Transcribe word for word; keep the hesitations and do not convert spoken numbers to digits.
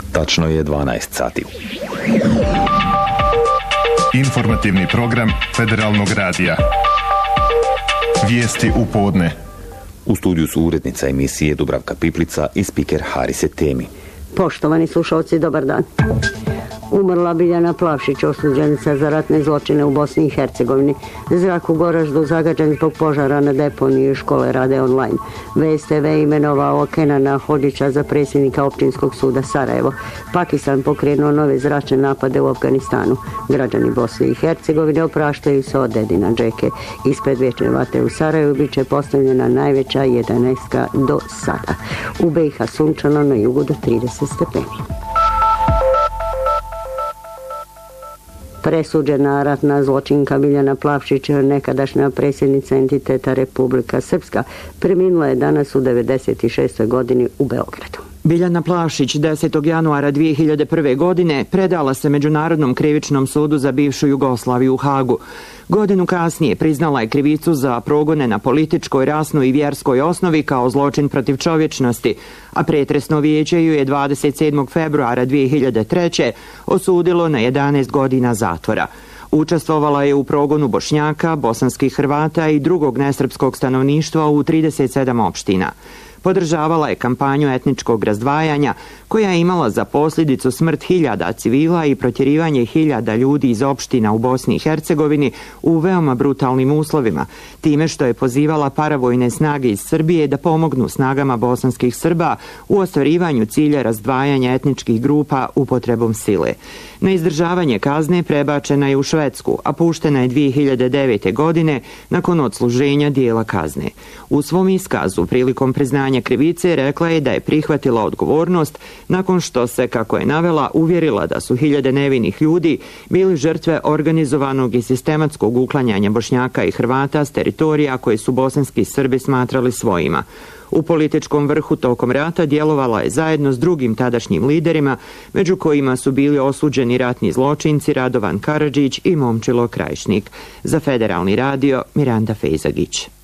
Tačno je dvanaest sati. Informativni program Federalnog radija. Vijesti u podne. U studiju su urednica emisije Dubravka Piplica i spiker Harise Temi. Poštovani slušalci, dobar dan. Umrla Biljana Plavšić, osuđenica za ratne zločine u Bosni i Hercegovini. Zrak u Goraždu zagađen zbog požara na deponiji, škole rade online. V S T V imenovao Kenana Hodića za predsjednika općinskog suda Sarajevo. Pakistan pokrenuo nove zračne napade u Afganistanu. Građani Bosne i Hercegovine opraštaju se od dedina Džeke. Ispred vječne vatre u Sarajevu bit će postavljena najveća jedanaestka do sada. U B i H sunčano, na jugu do trideset stepeni. Presuđena ratna zločinka Biljana Plavšić, nekadašnja predsjednica entiteta Republika Srpska, preminula je danas u devedeset šestoj godini u Beogradu. Biljana Plavšić desetog januara dvije hiljade prve. godine predala se Međunarodnom krivičnom sudu za bivšu Jugoslaviju u Hagu. Godinu kasnije priznala je krivicu za progone na političkoj, rasnoj i vjerskoj osnovi kao zločin protiv čovječnosti, a pretresno vijeće ju je dvadeset sedmog februara dvije hiljade treće. osudilo na jedanaest godina zatvora. Učestvovala je u progonu Bošnjaka, bosanskih Hrvata i drugog nesrpskog stanovništva u trideset sedam opština. Podržavala je kampanju etničkog razdvajanja koja je imala za posljedicu smrt hiljada civila i protjerivanje hiljada ljudi iz opština u Bosni i Hercegovini u veoma brutalnim uslovima, time što je pozivala paravojne snage iz Srbije da pomognu snagama bosanskih Srba u ostvarivanju cilja razdvajanja etničkih grupa upotrebom sile. Na izdržavanje kazne prebačena je u Švedsku, a puštena je dvije hiljade devete. godine nakon odsluženja dijela kazne. U svom iskazu prilikom priznanja krivice rekla je da je prihvatila odgovornost nakon što se, kako je navela, uvjerila da su hiljade nevinih ljudi bili žrtve organizovanog i sistematskog uklanjanja Bošnjaka i Hrvata s teritorija koje su bosanski Srbi smatrali svojima. U političkom vrhu tokom rata djelovala je zajedno s drugim tadašnjim liderima, među kojima su bili osuđeni ratni zločinci Radovan Karadžić i Momčilo Krajišnik. Za Federalni radio Miranda Fejzagić.